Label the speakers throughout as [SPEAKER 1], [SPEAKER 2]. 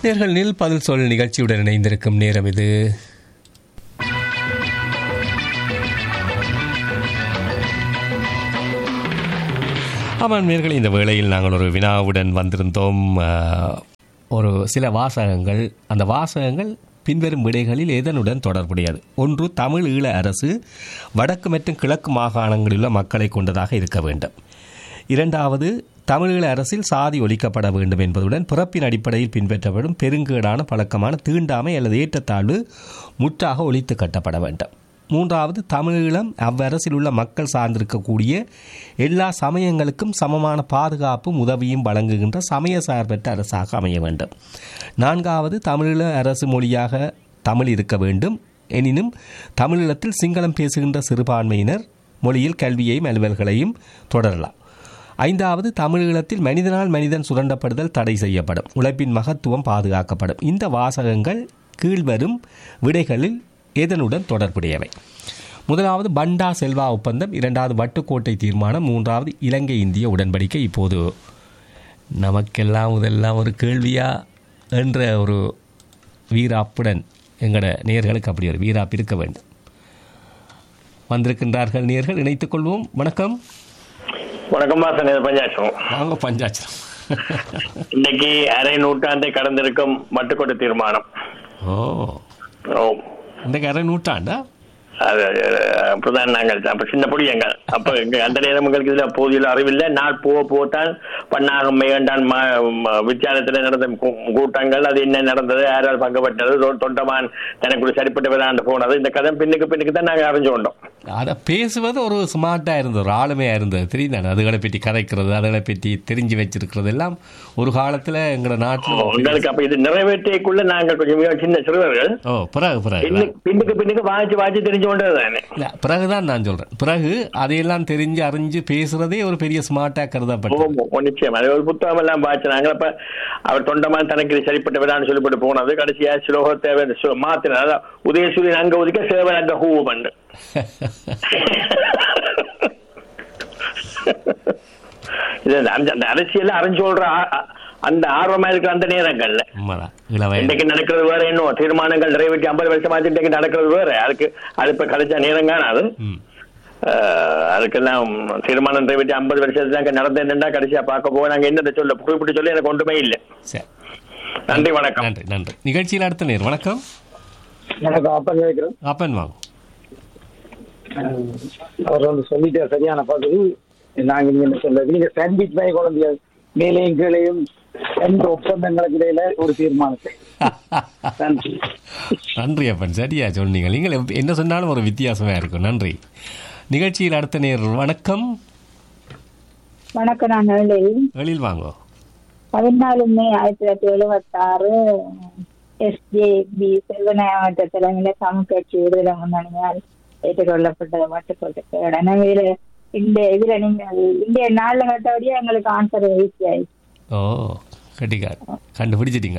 [SPEAKER 1] நேர்கள் நில் பதில் சொல் நிகழ்ச்சியுடன் இணைந்திருக்கும் நேரம் இது. ஆமாம் நேர்களே, இந்த வேளையில் நாங்கள் ஒரு வினாவுடன் வந்திருந்தோம். ஒரு சில வாசகங்கள், அந்த வாசகங்கள் பின்வரும் விடைகளில் எதனுடன் தொடர்புடையது? ஒன்று, தமிழ் ஈழ அரசு வடக்கு மற்றும் கிழக்கு மாகாணங்களில் உள்ள மக்களை கொண்டதாக இருக்க வேண்டும். இரண்டாவது, தமிழீழ அரசில் சாதி ஒழிக்கப்பட வேண்டும் என்பதுடன் பிறப்பின் அடிப்படையில் பின்பற்றப்படும் பெருங்கேடான பழக்கமான தீண்டாமை அல்லது ஏற்றத்தாழ்வு முற்றாக ஒழித்து கட்டப்பட வேண்டும். மூன்றாவது, தமிழீழம் அவ்வரசில் உள்ள மக்கள் சார்ந்திருக்கக்கூடிய எல்லா சமயங்களுக்கும் சமமான பாதுகாப்பும் உதவியும் வழங்குகின்ற சமய சார்பற்ற அரசாக அமைய வேண்டும். நான்காவது, தமிழீழ அரசு மொழியாக தமிழ் இருக்க வேண்டும். எனினும் தமிழீழத்தில் சிங்களம் பேசுகின்ற சிறுபான்மையினர் மொழியில் கல்வியையும் அலுவல்களையும் தொடரலாம். ஐந்தாவது, தமிழீழத்தில் மனிதனால் மனிதன் சுரண்டப்படுதல் தடை செய்யப்படும். உழைப்பின் மகத்துவம் பாதுகாக்கப்படும். இந்த வாசகங்கள் கீழ்வரும் விடைகளில் எதனுடன் தொடர்புடையவை? முதலாவது பண்டா செல்வா ஒப்பந்தம், இரண்டாவது வட்டுக்கோட்டை தீர்மானம், மூன்றாவது இலங்கை இந்திய உடன்படிக்கை. இப்போது நமக்கெல்லாம் முதல்லாம் ஒரு கேள்வியா என்ற ஒரு வீராப்புடன் எங்களோட நேயர்களுக்கு அப்படி ஒரு வீராப்பு இருக்க வேண்டும். வந்திருக்கின்றார்கள் நேயர்கள், இணைத்துக் கொள்வோம். வணக்கம்.
[SPEAKER 2] வணக்கம் பஞ்சாட்சம்.
[SPEAKER 1] வாங்க பஞ்சாட்சம்.
[SPEAKER 2] இன்னைக்கு அரை நூற்றாண்டை கடந்திருக்கும் வட்டுக்கோட்டை தீர்மானம்.
[SPEAKER 1] இன்றைக்கு அரை நூற்றாண்டா?
[SPEAKER 2] அப்படிதான். நாங்கள் அப்ப சின்ன பொடியங்கள் அப்ப அந்த நேரம் எங்களுக்கு இதுல போதிய அறிவில்லை. நாள் போத்தான் பண்ணாகம் மேகண்டான் வித்தியாலயத்தில் நடந்த கூட்டங்கள், அது என்ன நடந்தது, யாரால் பங்குபட்டது, தொண்டமான் தனக்குள்ள சரிப்பட்ட விளையாண்டு போனது, இந்த கதை பின்னுக்கு தான் நாங்கள் அறிஞ்சு கொண்டோம்.
[SPEAKER 1] அதை பேசுவது ஒரு ஸ்மார்ட்டா இருந்தது, ஒரு ஆளுமையா இருந்தது. தெரியுதானே? அதுகளை பற்றி கதைக்கிறது, அதுகளை பற்றி தெரிஞ்சு வச்சிருக்கிறது எல்லாம் ஒரு காலத்துல எங்களோட நாட்டில்
[SPEAKER 2] உங்களுக்கு. அப்ப இது நிறைவேற்றியக்குள்ள நாங்கள் கொஞ்சம் சின்ன சிறுவர்கள். பின்னுக்கு வாய்ச்சி தெரிஞ்சு கொண்டது தானே.
[SPEAKER 1] பிறகுதான் நான் சொல்றேன், பிறகு அதையெல்லாம் தெரிஞ்சு அறிஞ்சு பேசுறதே ஒரு பெரிய ஸ்மார்ட்டா கருதப்பட்டது.
[SPEAKER 2] நிச்சயம் அது ஒரு புத்தகம் எல்லாம் வாய்ச்சினாங்க. அப்ப அவர் தொண்டமான் தனக்கு சரிப்பட்ட விடான்னு சொல்லிப்பட்டு போனது. கடைசியா ஸ்லோகத்தை மாத்தின உதயசூரியன் அங்க ஒதுக்க சேவன் அங்க ஹூ பண்ணு. அந்த அரசியல் அறிஞ்சு சொல்ற அந்த ஆர்வமா இருக்கிற அந்த நேரங்கள்ல இன்றைக்கு நடக்கிறது வேற. இன்னும் தீர்மானங்கள் நிறைவேற்றி 50 வருஷமாச்சு, இன்றைக்கு நடக்கிறது வேற. அதுக்கு அது இப்ப கிடைச்ச நேரம் காணாது. அதுக்கெல்லாம் தீர்மானம் நிறைவேற்றி 50 வருஷத்துக்கு நடந்தேன்டா கடைசியா பார்க்க போக நாங்க என்னதை சொல்ல குறிப்பிட்டு சொல்லி எனக்கு ஒன்றுமே இல்லை. நன்றி, வணக்கம்.
[SPEAKER 1] நன்றி நன்றி. நிகழ்ச்சியில் அடுத்த நேர். வணக்கம். அப்பன் வாங்க.
[SPEAKER 3] அவர் வந்து சொல்லிட்டு சரியான பதில். நாங்க என்ன சொல்றது, நீங்க சாண்ட்விச் மாதிரி குழந்தைய மேலையும் கீழையும் எந்த ஒப்பந்தங்களுக்கு இடையில ஒரு தீர்மானத்தை.
[SPEAKER 1] நன்றி அப்பன், சரியா சொன்னீங்க. நீங்கள் என்ன சொன்னாலும் ஒரு வித்தியாசமா இருக்கும். நன்றி. நிகழ்ச்சியில் அடுத்த நேர். வணக்கம்.
[SPEAKER 4] வணக்கம். நான்
[SPEAKER 1] வெளியில் வாங்க.
[SPEAKER 4] 14 மே 1976 SJB செல்வநாயக தலைமையில தமிழ் கட்சி விடுதலை முன்னணியால் ஏற்றுக்கொள்ளப்பட்டது வட்டுக்கோட்டை. எனவே இந்த இதுல நீங்கள் இந்திய நாள்ல கட்டபடியா எங்களுக்கு ஆன்சர் ஈஸி ஆயிடுச்சு.
[SPEAKER 1] கட்டிக்கார் கண்டுபிடிச்சிட்டீங்க.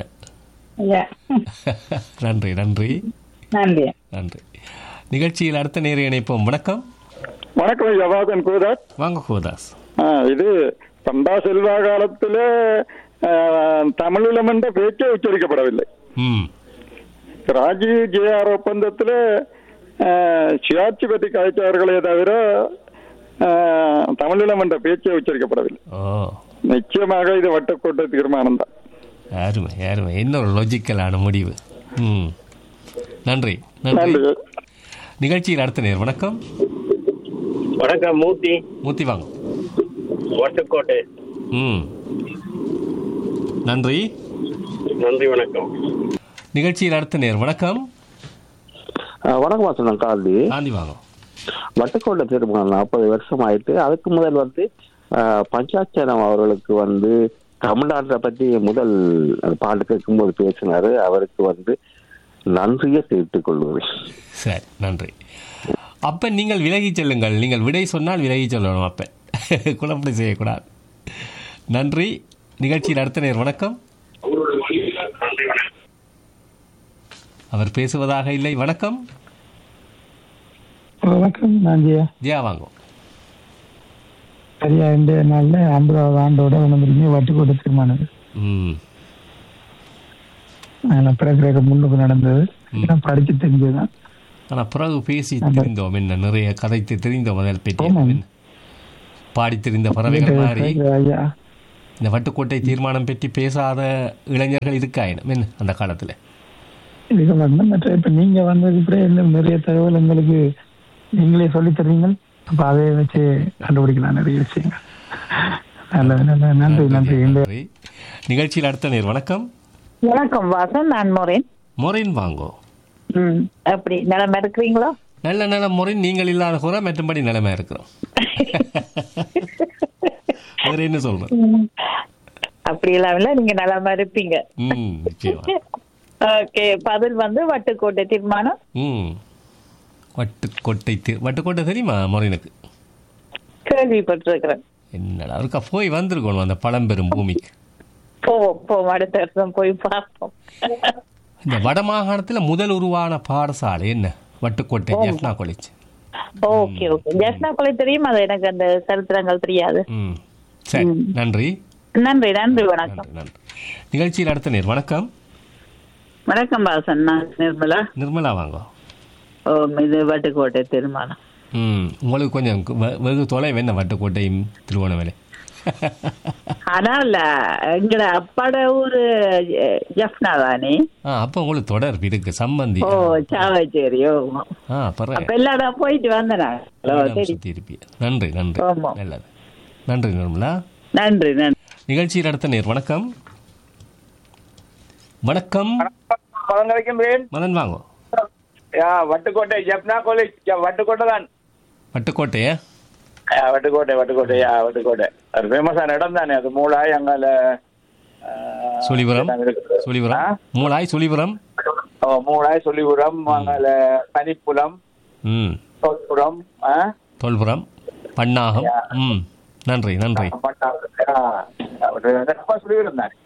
[SPEAKER 1] நன்றி நன்றி
[SPEAKER 4] நன்றி
[SPEAKER 1] நன்றி. நிகழ்ச்சியில் அடுத்த நேர இணைப்போம். வணக்கம்.
[SPEAKER 5] வணக்கம் யவாதன் கோதாஸ். வாங்க
[SPEAKER 1] கோதாஸ்.
[SPEAKER 5] இது பண்டா செல்வா காலத்துல தமிழிலம் என்ற பேச்சே உச்சரிக்கப்படவில்லை. ராஜீவ் ஜேஆர் ஒப்பந்தத்துல சுயாட்சி பற்றி கதைச்சார்களே தவிர தமிழிலம் என்ற பேச்சே உச்சரிக்கப்படவில்லை. நிச்சயமாக இது வட்டுக்கோட்டை தீர்மானம் தான்.
[SPEAKER 1] யாருமே யாருமே இன்னொரு லாஜிக்கலான முடிவு. நன்றி நன்றி. நிகழ்ச்சியில் அடுத்த நேர். வணக்கம்.
[SPEAKER 2] வணக்கம்.
[SPEAKER 1] மூர்த்தி வாங்க.
[SPEAKER 2] வட்டுக்கோட்டை.
[SPEAKER 1] நன்றி
[SPEAKER 2] நன்றி. வணக்கம்.
[SPEAKER 1] நிகழ்ச்சியில் அடுத்த நேர். வணக்கம்.
[SPEAKER 6] வணக்கம் காந்தி.
[SPEAKER 1] காந்தி வாங்க.
[SPEAKER 6] வட்டுக்கோட்டை தீர்மானம் 40 வருஷம் ஆயிட்டு. அதுக்கு முதல் வந்து பஞ்சாட்சரம் அவர்களுக்கு வந்து தமிழ்நாட்டை பற்றி முதல் பாட்டு கேட்கும்போது பேசினாரு. அவருக்கு வந்து நன்றியை தெரிவித்துக் கொள்வது.
[SPEAKER 1] சரி, நன்றி. அப்ப நீங்கள் விலகி செல்லுங்கள். நீங்கள் விடை சொன்னால் விலகி சொல்லணும். அப்ப குழப்படி செய்யக்கூடாது. நன்றி. நிகழ்ச்சியில் அடுத்த நேர். வணக்கம். அவர் பேசுவதாக இல்லை. வணக்கம்.
[SPEAKER 3] வணக்கம். நான்
[SPEAKER 1] ஜியா வாங்க.
[SPEAKER 3] சரியா இந்த நாள்ல 50வது ஆண்டோட வட்டுக்கோட்டை தீர்மானம். பிறகு முன்னுக்கு நடந்தது படிச்சு தெரிஞ்சதுதான்.
[SPEAKER 1] ஆனால் பிறகு பேசி தெரிந்தோம், என்ன நிறைய கதைத்து தெரிந்தோம். அதில் பற்றி பாடி தெரிந்த பறவைகள் மாதிரி இந்த வட்டுக்கோட்டை தீர்மானம் பற்றி பேசாத இளைஞர்கள் இருக்காயினும் என்ன அந்த காலத்தில்
[SPEAKER 3] இப்ப நீங்க வந்தது இப்படி நிறைய தகவல் எங்களுக்கு நீங்களே சொல்லி தருவீங்க. அப்ப அதை வச்சு கண்டுபிடிக்கலாம் நிறைய விஷயங்கள். நன்றி நன்றி.
[SPEAKER 1] நிகழ்ச்சியில் அடுத்த நேர். வணக்கம்.
[SPEAKER 7] வணக்கம் வாசன், நான் மொரேன்.
[SPEAKER 1] மொரேன் வாங்கோ.
[SPEAKER 7] அப்படி நிலைமை இருக்கிறீங்களோ?
[SPEAKER 1] நல்ல நிலம் மொரேன். நீங்கள் இல்லாத கூட மற்றபடி நிலைமை இருக்கிறோம். வேற என்ன சொல்றேன்?
[SPEAKER 7] அப்படி எல்லாம் இல்ல, நீங்க நிலைமை இருப்பீங்க. ஓகே, பதில் வட்டுக்கோட்டை தீர்மானம்.
[SPEAKER 1] வட்டுக்கோட்டை தெரியுமா மொரேனுக்கு?
[SPEAKER 7] கேள்விப்பட்டிருக்கிறேன்.
[SPEAKER 1] என்னடா இருக்கா போய் வந்திருக்கணும் அந்த பழம்பெரும் பூமிக்கு.
[SPEAKER 7] போவோம், அடுத்த வருஷம் போய் பார்ப்போம்.
[SPEAKER 1] இந்த வடமாகாணத்தில் முதல் உருவான பாடசாலை என்ன? Vaddukoddai Jaffna college.
[SPEAKER 7] Okay okay, Jaffna college தெரியும், அது எனக்கு அந்த சரித்திரங்கள் தெரியாது.
[SPEAKER 1] சரி, நன்றி
[SPEAKER 7] நன்றி நன்றி. வணக்கம்.
[SPEAKER 1] நன்றி. நிகழ்ச்சியில் அடுத்த நேர். வணக்கம்.
[SPEAKER 7] வணக்கம் வாசன், நான் நிர்மலா.
[SPEAKER 1] நிர்மலா வாங்க.
[SPEAKER 7] இது வட்டுக்கோட்டை தீர்மானம்.
[SPEAKER 1] உங்களுக்கு கொஞ்சம் வெகு தொலைவு என்ன வட்டுக்கோட்டையும் திருவோணமலை?
[SPEAKER 7] ஆனால் எங்கட அப்பாட ஊரு ஜெஃப்னா தானே.
[SPEAKER 1] அப்ப உங்களுக்கு தொடர்பு இருக்கு, சம்பந்தி.
[SPEAKER 7] சாவச்சேரி. அப்ப எல்லா இடம் போயிட்டு வந்தேன்.
[SPEAKER 1] நன்றி நன்றி. நல்லது, நன்றி நிர்மலா.
[SPEAKER 7] நன்றி நன்றி.
[SPEAKER 1] நிகழ்ச்சியில் அடுத்த நேர். வணக்கம். வணக்கம். மதன் வாங்க.
[SPEAKER 5] வட்டுக்கோட்டை ஜெஃப்னா காலேஜ். வட்டுக்கோட்டை தான்.
[SPEAKER 1] வட்டுக்கோட்டையா?
[SPEAKER 5] வட்டுக்கோட்டை வட்டுக்கோட்டை அது ஃபேமஸான இடம் தானே. அது மூளாய் அங்கால
[SPEAKER 1] சொல்லிபுரம். மூளாய் சொல்லிபுரம்.
[SPEAKER 5] மூளாய் சொல்லிபுரம் அங்கால தனிப்புலம்
[SPEAKER 1] தோல்புரம் பன்னாகம். நன்றி நன்றி.
[SPEAKER 5] சொல்லிபுரம் தானே.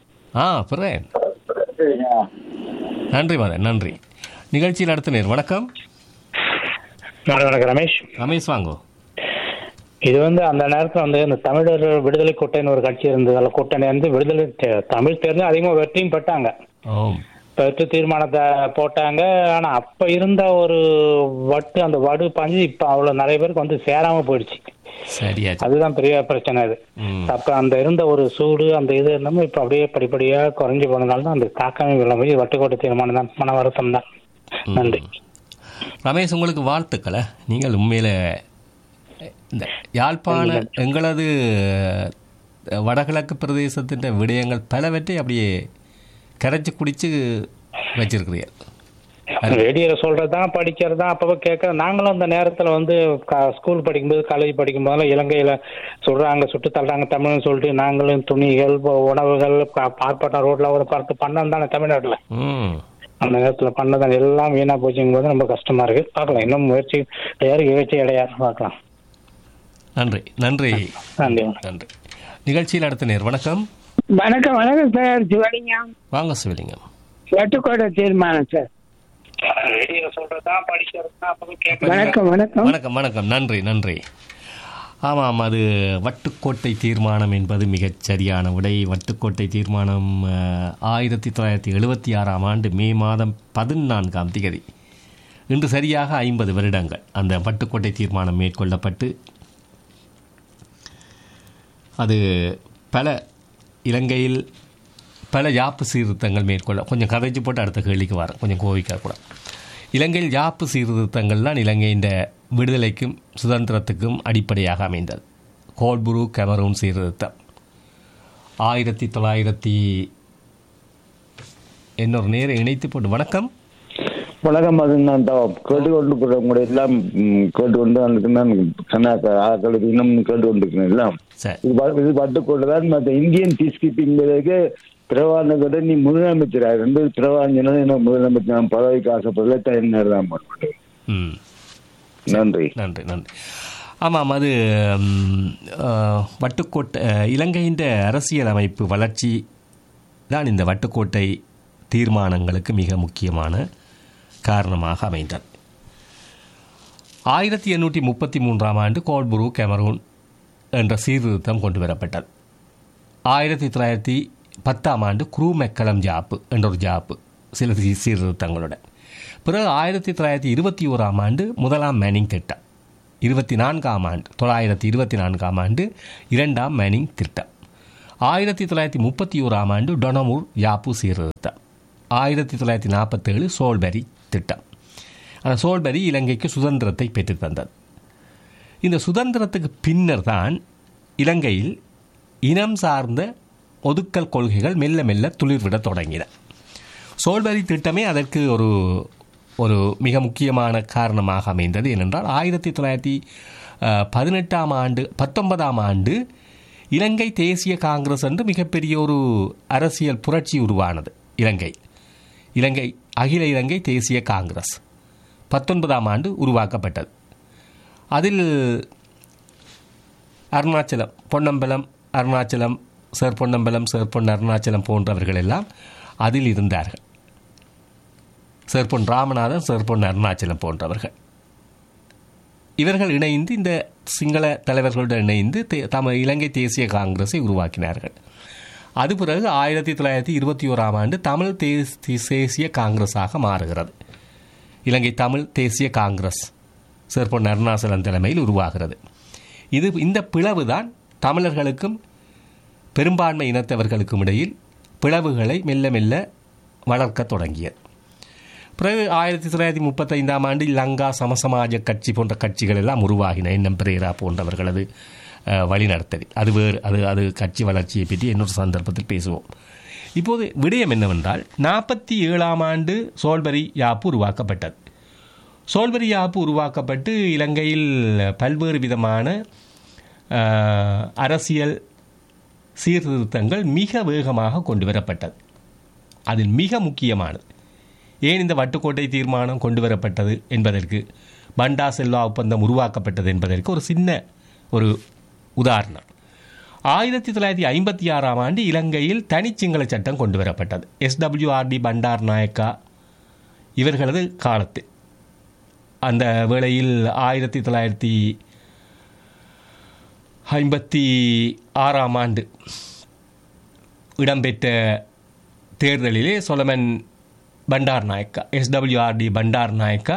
[SPEAKER 1] நன்றி மதன், நன்றி. நிகழ்ச்சியில் அடுத்த நேர். வணக்கம்.
[SPEAKER 8] வணக்கம் ரமேஷ்.
[SPEAKER 1] ரமேஷ் வாங்கோ.
[SPEAKER 8] இது அந்த நேரத்தில் இந்த தமிழர் விடுதலை கூட்டணின்னு ஒரு கட்சி இருந்தது. அதில் கூட்டணி விடுதலை தமிழ் தேர்ந்து அதிகமாக வெற்றியும் பெற்றாங்க. பெற்று தீர்மானத்தை போட்டாங்க. ஆனால் அப்போ இருந்த ஒரு அந்த வடு பாஞ்சு இப்போ அவ்வளோ நிறைய பேருக்கு சேராம போயிடுச்சு. அதுதான் பெரிய பிரச்சனை. அது அப்போ அந்த இருந்த ஒரு சூடு அந்த இது இருந்தோம். இப்போ அப்படியே படிப்படியாக குறைஞ்சி போனதால தான் அந்த தாக்கமே விளம்பி வட்டுக்கோட்டை தீர்மானம் தான். மன வருத்தம் தான். நன்றி
[SPEAKER 1] ரமேஷ், உங்களுக்கு வாழ்த்துக்களை. நீங்கள் உண்மையில இந்த யாழ்ப்பாண எங்களது வடகிழக்கு பிரதேசத்தின் விடயங்கள் பலவற்றை அப்படியே கரைச்சி குடிச்சு வச்சிருக்கிறீங்க.
[SPEAKER 8] ரேடியோல சொல்றதுதான் படிக்கிறது தான் அப்பப்போ கேட்க. நாங்களும் அந்த நேரத்தில் ஸ்கூல் படிக்கும்போது காலேஜ் படிக்கும்போதெல்லாம் இலங்கையில சொல்றாங்க, சுட்டு தள்ளுறாங்க தமிழ்னு சொல்லிட்டு நாங்களும் துணிகள் உணவுகள் பார்ப்பட்ட ரோட்ல ஒரு பார்த்து பண்ணோம் தானே தமிழ்நாட்டில். அந்த நேரத்தில் பண்ணதான் எல்லாம் வீணா போச்சுங்கும் போது ரொம்ப கஷ்டமா இருக்கு. பார்க்கலாம், இன்னும் முயற்சி இடையாறு பார்க்கலாம்.
[SPEAKER 1] நன்றி நன்றி நன்றி. நிகழ்ச்சியில் அடுத்த நேர். வணக்கம்.
[SPEAKER 9] வணக்கம் சார். சிவலிங்கம் வாங்க.
[SPEAKER 1] சிவலிங்கம்.
[SPEAKER 9] வட்டுக்கோட்டை தீர்மானம் சார். வணக்கம் வணக்கம்
[SPEAKER 1] வணக்கம் வணக்கம். நன்றி நன்றி. ஆமாம், அது வட்டுக்கோட்டை தீர்மானம் என்பது மிகச் சரியான விடை. வட்டுக்கோட்டை தீர்மானம் 1976 மே மாதம் 14 இன்று சரியாக 50 வருடங்கள் அந்த வட்டுக்கோட்டை தீர்மானம் மேற்கொள்ளப்பட்டு அது இலங்கையில் பல யாப்பு சீர்திருத்தங்கள் மேற்கொள்ள. கொஞ்சம் கதைச்சு போட்டு அடுத்த கேள்விக்கு வரேன், கொஞ்சம் கோவிக்க கூட. இலங்கையில் யாப்பு சீர்திருத்தங்கள் தான் இலங்கையின் விடுதலைக்கும் சுதந்திரத்துக்கும் அடிப்படையாக அமைந்தது. கோல்புரு கெமரூன் சீர்திருத்தம் 1900 இன்னொரு நேரம் இணைத்து போட்டு. வணக்கம்.
[SPEAKER 3] வணக்கம். அது நான் கேட்டுக்கொண்டு உங்களை எல்லாம் கேட்டுக்கொண்டு ஆக்களுக்கு இன்னும் கேட்டுக்கொண்டிருக்கிறேன் எல்லாம். இது பட்டுக்கொண்டுதான் மற்ற இந்தியன் பீஸ் கீப்பிங்கு பிரவான நீ முதலமைச்சராக இருந்து பிரவாஞ்சன முதலமைச்சர் பதவிக்கு ஆசைப்படல என்ன பண்ணுறது. நன்றி
[SPEAKER 1] நன்றி நன்றி. ஆமாம், அது வட்டுக்கோட்டை இலங்கையின் அரசியல் அமைப்பு வளர்ச்சி தான் இந்த வட்டுக்கோட்டை தீர்மானங்களுக்கு மிக முக்கியமான காரணமாக அமைந்தது. 1833 கோல்புரு கெமரூன் என்ற சீர்திருத்தம் கொண்டு வரப்பட்டது. 1910 குரூ மெக்கலம் ஜாப்பு என்ற ஒரு ஜாப்பு சில சீர்திருத்தங்களுடன். பிறகு 1921ஆம் ஆண்டு முதலாம் மேனிங் திட்டம், 1924ஆம் ஆண்டு இரண்டாம் மேனிங் திட்டம், 1931ஆம் ஆண்டு டொனமூர் யாப்பு சீர்திருத்தம், 1947 சோல்பரி திட்டம். அந்த சோல்பரி இலங்கைக்கு சுதந்திரத்தை பெற்றுத்தந்தது. இந்த சுதந்திரத்துக்கு பின்னர் தான் இலங்கையில் இனம் சார்ந்த ஒதுக்கல் கொள்கைகள் மெல்ல மெல்ல துளிர்விட தொடங்கின. சோல்பரி திட்டமே அதற்கு ஒரு மிக முக்கியமான காரணமாக அமைந்தது. ஏனென்றால் 1919ஆம் ஆண்டு இலங்கை தேசிய காங்கிரஸ் என்று மிகப்பெரிய ஒரு அரசியல் புரட்சி உருவானது. இலங்கை அகில இலங்கை தேசிய காங்கிரஸ் 19ஆம் ஆண்டு உருவாக்கப்பட்டது. அதில் அருணாச்சலம் பொன்னம்பலம், அருணாச்சலம் சேர் பொன்னம்பலம், சேர் பொன் அருணாச்சலம் போன்றவர்கள் எல்லாம் அதில் இருந்தார்கள். சேர் பொன் ராமநாதன், சேர் பொன் அருணாச்சலம் போன்றவர்கள் இவர்கள் இணைந்து இந்த சிங்கள தலைவர்களுடன் இணைந்து இலங்கை தேசிய காங்கிரஸை உருவாக்கினார்கள். அது பிறகு 1921ஆம் ஆண்டு தமிழ் தேசிய காங்கிரஸாக மாறுகிறது. இலங்கை தமிழ் தேசிய காங்கிரஸ் சேர் பொன் அருணாச்சலம் தலைமையில் உருவாகிறது. இந்த பிளவு தான் தமிழர்களுக்கும் பெரும்பான்மை இனத்தவர்களுக்கும் இடையில் பிளவுகளை மெல்ல மெல்ல வளர்க்க தொடங்கியது. பிறகு 1935ஆம் ஆண்டு லங்கா சமசமாஜ கட்சி போன்ற கட்சிகள் எல்லாம் உருவாகின. என்எம் பிரேரா போன்றவர்களது வழிநடத்தல். அது கட்சி வளர்ச்சியை பற்றி இன்னொரு சந்தர்ப்பத்தில் பேசுவோம். இப்போது விடயம் என்னவென்றால் 47ஆம் ஆண்டு சோல்பரி யாப்பு உருவாக்கப்பட்டது. சோல்பரி யாப்பு உருவாக்கப்பட்டு இலங்கையில் பல்வேறு விதமான அரசியல் சீர்திருத்தங்கள் மிக வேகமாக கொண்டு வரப்பட்டது. அதில் மிக முக்கியமானது ஏன் இந்த வட்டுக்கோட்டை தீர்மானம் கொண்டு வரப்பட்டது என்பதற்கு, பண்டா செல்வா ஒப்பந்தம் உருவாக்கப்பட்டது என்பதற்கு ஒரு சின்ன ஒரு உதாரணம். 1956ஆம் ஆண்டு இலங்கையில் தனிச்சிங்கள சட்டம் கொண்டு வரப்பட்டது. SWRD பண்டார் நாயக்கா இவர்களது காலத்தில். அந்த வேளையில் 1956ஆம் ஆண்டு இடம்பெற்ற தேர்தலிலே சொலமன் பண்டார் நாயக்கா, SWRD பண்டார் நாயக்கா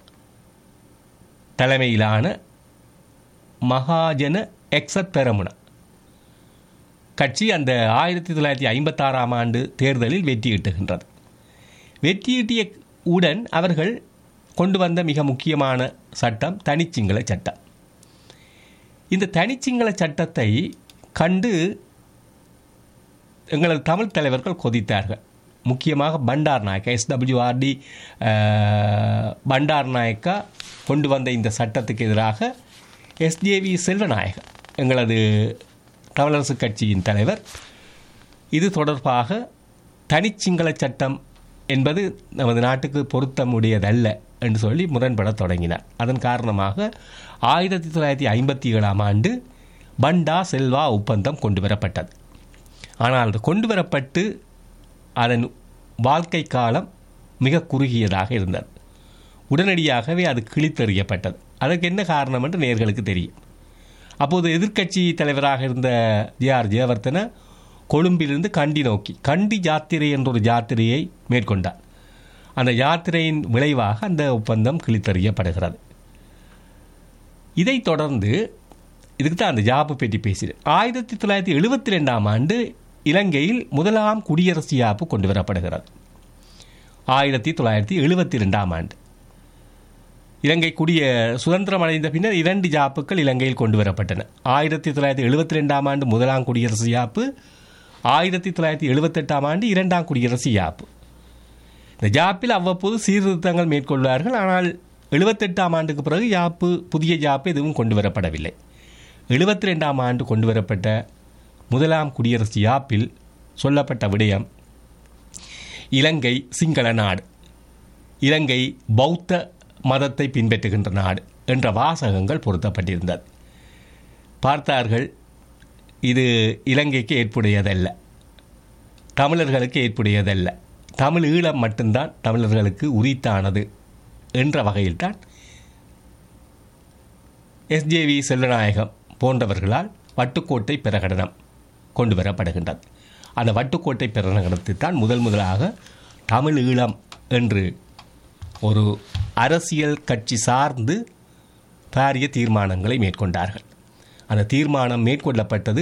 [SPEAKER 1] தலைமையிலான மகாஜன எக்ஸத் பெரமுன கட்சி அந்த 1956ஆம் ஆண்டு தேர்தலில் வெற்றியீட்டுகின்றது. வெற்றியீட்டிய உடன் அவர்கள் கொண்டு வந்த மிக முக்கியமான சட்டம் தனிச்சிங்கள சட்டம். இந்த தனிச்சிங்கள சட்டத்தை கண்டு எங்களது தமிழ் தலைவர்கள் கொதித்தார்கள். முக்கியமாக பண்டார் நாயக்கா, SWRD பண்டார் நாயக்கா கொண்டு வந்த இந்த சட்டத்துக்கு எதிராக SJV செல்வநாயகர் எங்களது தமிழரசு கட்சியின் தலைவர் இது தொடர்பாக தனிச்சிங்கள சட்டம் என்பது நமது நாட்டுக்கு பொருத்தமுடையதல்ல என்று சொல்லி முரண்பட தொடங்கினார். அதன் காரணமாக 1957ஆம் ஆண்டு பண்டா செல்வா ஒப்பந்தம் கொண்டு வரப்பட்டது. ஆனால் அது கொண்டு வரப்பட்டு அதன் வாழ்க்கை காலம் மிக குறுகியதாக இருந்தது. உடனடியாகவே அது கிழித்தெறியப்பட்டது. அதற்கு என்ன காரணம் என்று நேயர்களுக்கு தெரியும். அப்போது எதிர்க்கட்சி தலைவராக இருந்த JR ஜெயவர்தன கொழும்பிலிருந்து கண்டி நோக்கி கண்டி யாத்திரை என்ற ஒரு யாத்திரையை மேற்கொண்டார். அந்த யாத்திரையின் விளைவாக அந்த ஒப்பந்தம் கிழித்தெறியப்படுகிறது. இதைத் தொடர்ந்து இதுக்கு தான் அந்த ஜாப்பு பற்றி பேசினேன். 1972ஆம் ஆண்டு இலங்கையில் முதலாம் குடியரசு யாப்பு கொண்டு வரப்படுகிறது. 1972ஆம் ஆண்டு இலங்கை சுதந்திரம் அடைந்த பின்னர் 2 ஜாப்புகள் இலங்கையில் கொண்டு வரப்பட்டன. 1972ஆம் ஆண்டு முதலாம் குடியரசு யாப்பு, 1978ஆம் ஆண்டு 2ஆம் குடியரசு யாப்பு. இந்த ஜாப்பில் அவ்வப்போது சீர்திருத்தங்கள் மேற்கொள்வார்கள். ஆனால் 78ஆம் ஆண்டுக்கு பிறகு புதிய ஜாப்பு எதுவும் கொண்டு வரப்படவில்லை. 72ஆம் ஆண்டு கொண்டு வரப்பட்ட முதலாம் குடியரசு யாப்பில் சொல்லப்பட்ட விடயம் இலங்கை சிங்கள நாடு, இலங்கை பௌத்த மதத்தை பின்பற்றுகின்ற நாடு என்ற வாசகங்கள் பொருத்தப்பட்டிருந்தது. பார்த்தார்கள், இது இலங்கைக்கு ஏற்புடையதல்ல, தமிழர்களுக்கு ஏற்புடையதல்ல, தமிழ் ஈழம் மட்டும்தான் தமிழர்களுக்கு உரித்தானது என்ற வகையில்தான் SJV செல்வநாயகம் போன்றவர்களால் வட்டுக்கோட்டை பிரகடனம் கொண்டு வரப்படுகின்றது. அந்த வட்டுக்கோட்டை பிரகடனத்தை தான் முதலாக தமிழ் ஈழம் என்று ஒரு அரசியல் கட்சி சார்ந்து பாரிய தீர்மானங்களை மேற்கொண்டார்கள். அந்த தீர்மானம் மேற்கொள்ளப்பட்டது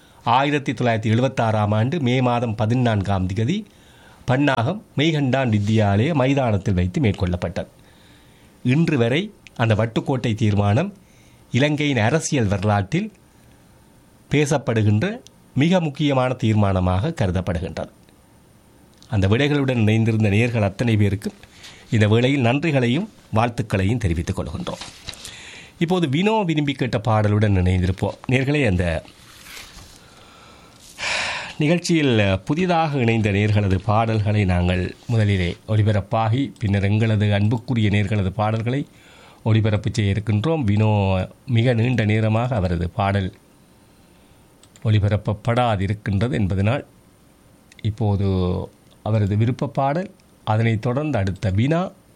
[SPEAKER 1] 1976 ஆண்டு மே மாதம் 14 பன்னாகம் மெய்கண்டான் வித்தியாலய மைதானத்தில் வைத்து மேற்கொள்ளப்பட்டது. இன்று வரை அந்த வட்டுக்கோட்டை தீர்மானம் இலங்கையின் அரசியல் வரலாற்றில் பேசப்படுகின்ற மிக முக்கியமான தீர்மானமாக கருதப்படுகின்றது. அந்த விடைகளுடன் இணைந்திருந்த நேயர்கள் அத்தனை பேருக்கும் இந்த வேளையில் நன்றிகளையும் வாழ்த்துக்களையும் தெரிவித்துக் கொள்கின்றோம். இப்போது வினோ விரும்பி கேட்ட பாடலுடன் இணைந்திருப்போம். நேயர்களே, அந்த நிகழ்ச்சியில் புதிதாக இணைந்த நேயர்களது பாடல்களை நாங்கள் முதலிலே ஒளிபரப்பாகி பின்னர் எங்களது அன்புக்குரிய நேயர்களது பாடல்களை ஒளிபரப்பு செய்ய இருக்கின்றோம். வினோ மிக நீண்ட நேரமாக அவரது பாடல் ஒளிபரப்பப்படாதிருக்கின்றது என்பதனால் இப்போது அவரது விருப்ப பாடல், அதனைத் தொடர்ந்து அடுத்த வினா,